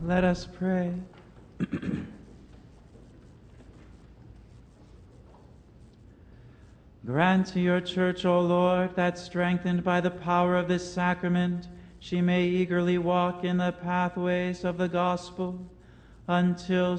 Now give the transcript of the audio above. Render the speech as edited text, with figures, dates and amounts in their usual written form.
Let us pray. Grant to your church, O Lord, that strengthened by the power of this sacrament, she may eagerly walk in the pathways of the gospel, until